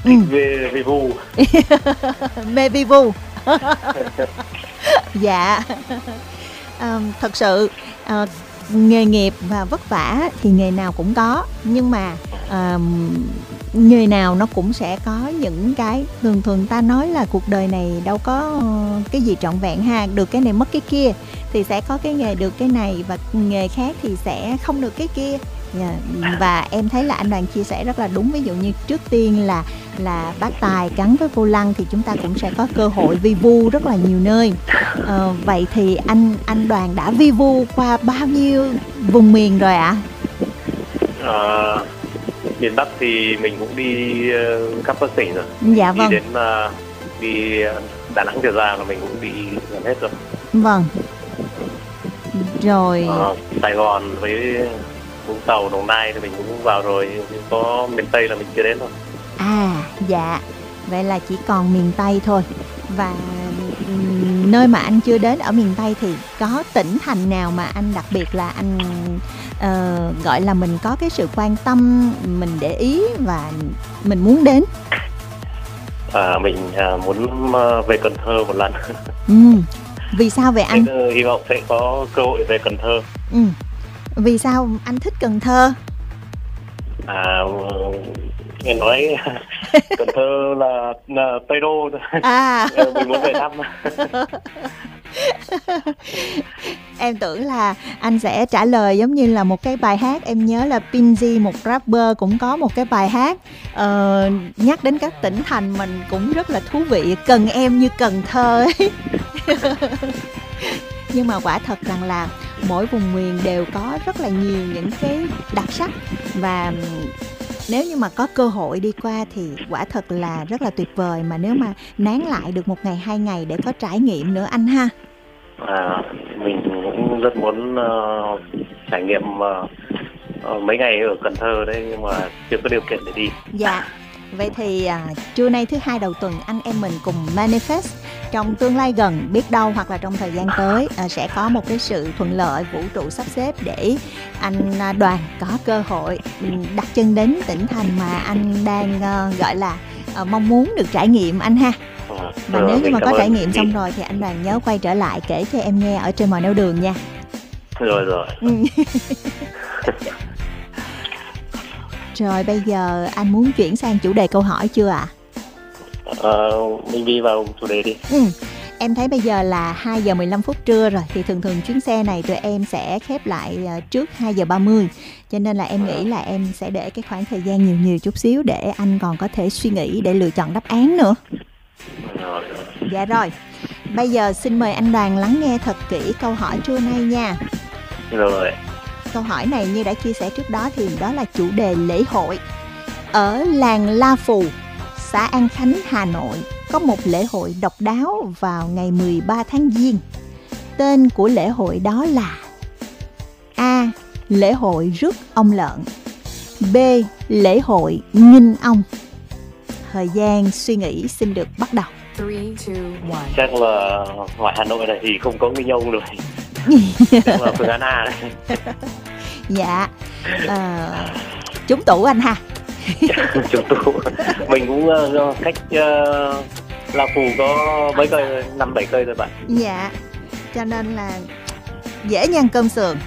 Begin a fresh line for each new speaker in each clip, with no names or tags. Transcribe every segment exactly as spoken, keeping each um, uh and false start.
Ừ.
thích về về vu.
Mê vi vu. Dạ. Ờ, thật sự ờ, nghề nghiệp và vất vả thì nghề nào cũng có, nhưng mà ờ, nghề nào nó cũng sẽ có những cái, thường thường ta nói là cuộc đời này đâu có ờ, cái gì trọn vẹn ha, được cái này mất cái kia, thì sẽ có cái nghề được cái này và nghề khác thì sẽ không được cái kia. Dạ, và em thấy là anh Đoàn chia sẻ rất là đúng. Ví dụ như trước tiên là là bác tài gắn với vô lăng thì chúng ta cũng sẽ có cơ hội vi vu rất là nhiều nơi. Ờ, vậy thì anh anh Đoàn đã vi vu qua bao nhiêu vùng miền rồi ạ?
Ờ, miền Bắc thì mình cũng đi ờ, khắp các tỉnh rồi.
Dạ
Đi
vâng.
đến ờ, đi Đà Nẵng trở ra là mình cũng đi gần hết rồi.
Vâng. Rồi.
Ờ, Sài Gòn với Vũng Tàu, Đồng Nai thì mình cũng vào rồi, có miền Tây là mình chưa đến thôi.
À dạ, vậy là chỉ còn miền Tây thôi. Và ừm, nơi mà anh chưa đến ở miền Tây thì có tỉnh thành nào mà anh đặc biệt là anh ờ, gọi là mình có cái sự quan tâm, mình để ý và mình muốn đến?
À, mình à, muốn ờ, về Cần Thơ một lần.
Ừ. Vì sao vậy anh?
Thế, hy vọng sẽ có cơ hội về Cần Thơ.
Ừ. Vì sao anh thích Cần Thơ?
À, nghe nói Cần Thơ là, là Tây Đô.
À.
Mình muốn về thăm.
Em tưởng là anh sẽ trả lời giống như là một cái bài hát. Em nhớ là Pinzy, một rapper, cũng có một cái bài hát uh, nhắc đến các tỉnh thành mình cũng rất là thú vị. Cần em như Cần Thơ ấy. Nhưng mà quả thật rằng là mỗi vùng miền đều có rất là nhiều những cái đặc sắc. Và nếu như mà có cơ hội đi qua thì quả thật là rất là tuyệt vời. Mà nếu mà nán lại được một ngày, hai ngày để có trải nghiệm nữa anh ha.
À, mình cũng rất muốn uh, trải nghiệm uh, uh, mấy ngày ở Cần Thơ đấy, nhưng mà chưa có điều kiện để đi.
Dạ. Vậy thì à, trưa nay thứ hai đầu tuần anh em mình cùng manifest trong tương lai gần, biết đâu hoặc là trong thời gian tới à, sẽ có một cái sự thuận lợi vũ trụ sắp xếp để anh Đoàn có cơ hội đặt chân đến tỉnh thành mà anh đang uh, gọi là uh, mong muốn được trải nghiệm anh ha.
À,
Và nếu như mà có trải nghiệm xong rồi thì anh Đoàn nhớ quay trở lại kể cho em nghe ở trên mọi nẻo đường nha.
Rồi rồi.
Rồi bây giờ anh muốn chuyển sang chủ đề câu hỏi chưa ạ? À?
Ờ, mình đi vào chủ đề đi.
Ừ. Em thấy bây giờ là hai giờ mười lăm phút trưa rồi. Thì thường thường chuyến xe này tụi em sẽ khép lại trước hai giờ ba mươi. Cho nên là em nghĩ là em sẽ để cái khoảng thời gian nhiều nhiều chút xíu để anh còn có thể suy nghĩ để lựa chọn đáp án nữa.
Rồi.
Dạ rồi. Bây giờ xin mời anh Đoàn lắng nghe thật kỹ câu hỏi trưa nay nha.
Rồi.
Câu hỏi này như đã chia sẻ trước đó thì đó là chủ đề lễ hội. Ở làng La Phù, xã An Khánh, Hà Nội có một lễ hội độc đáo vào ngày mười ba tháng Giêng. Tên của lễ hội đó là: A. Lễ hội rước ông lợn. B. Lễ hội nghinh ong. Thời gian suy nghĩ xin được bắt đầu.
Chắc là ngoài Hà Nội này thì không có nghinh ong rồi. Chắc là phương án A đấy.
Dạ. À, trúng tủ anh ha.
Trúng tủ. Mình cũng uh, cách uh, La Phù có mấy cây, năm bảy cây rồi bạn.
Dạ. Cho nên là dễ nhăn cơm sườn.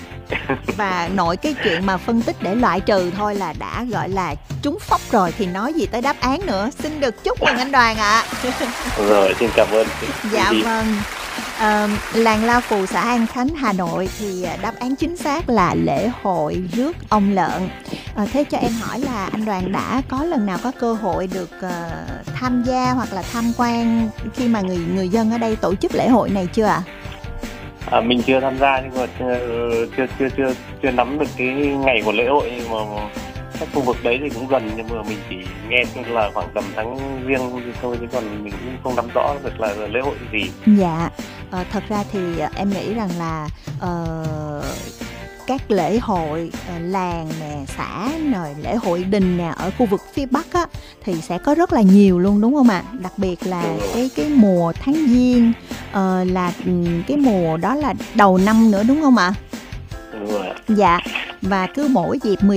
Và nội cái chuyện mà phân tích để loại trừ thôi là đã gọi là trúng phóc rồi thì nói gì tới đáp án nữa. Xin được chúc mừng anh Đoàn ạ. À.
Rồi, xin cảm ơn.
Dạ vâng. À, làng La Phù, xã An Khánh, Hà Nội thì đáp án chính xác là lễ hội rước ông lợn. À, thế cho em hỏi là anh Đoàn đã có lần nào có cơ hội được uh, tham gia hoặc là tham quan khi mà người người dân ở đây tổ chức lễ hội này chưa ạ? À?
À, mình chưa tham gia nhưng mà uh, chưa chưa chưa chưa nắm được cái ngày của lễ hội, nhưng mà các khu vực đấy thì cũng gần, nhưng mà mình chỉ nghe là khoảng tầm tháng Giêng thôi, chứ còn mình cũng không nắm rõ được là lễ hội gì.
Dạ, ờ, thật ra thì em nghĩ rằng là uh, các lễ hội uh, làng nè, xã rồi lễ hội đình nè ở khu vực phía Bắc á thì sẽ có rất là nhiều luôn đúng không ạ? À? Đặc biệt là cái cái mùa tháng Giêng uh, là cái mùa đó là đầu năm nữa đúng không ạ? À?
Đúng rồi.
Dạ, và cứ mỗi dịp mười